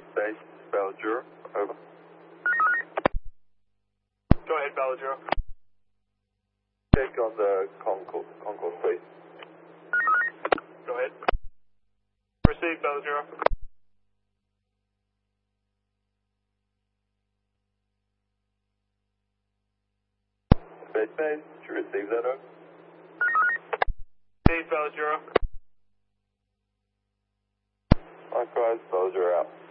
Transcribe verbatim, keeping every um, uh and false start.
Base, Bell Zero, over. Go ahead, Bell Zero. Check on the concourse, concourse, please. Go ahead. Receive, Bell Zero. Base, base, did you receive that, over? Receive, Bell Zero. Likewise, Bell Zero out.